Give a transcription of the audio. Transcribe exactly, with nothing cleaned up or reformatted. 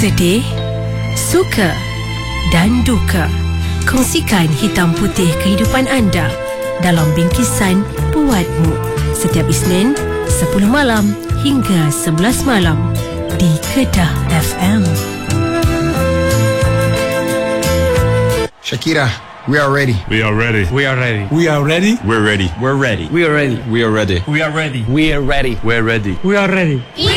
Sedih, suka dan duka. Kongsikan hitam putih kehidupan anda dalam bingkisan Buatmu setiap Isnin sepuluh malam hingga sebelas malam di Kedah F M. Shakira, we are ready. We are ready. We are ready. We are ready. We're ready. We're ready. We are ready. We are ready. We are ready. We are ready. We're ready. We are ready.